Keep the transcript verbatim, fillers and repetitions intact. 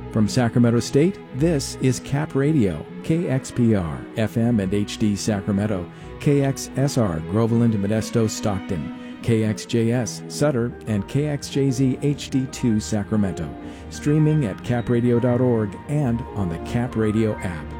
From Sacramento State, this is Cap Radio, K X P R, F M and H D Sacramento, K X S R, Groveland, Modesto, Stockton, K X J S, Sutter, and K X J Z H D two Sacramento. Streaming at cap radio dot org and on the Cap Radio app.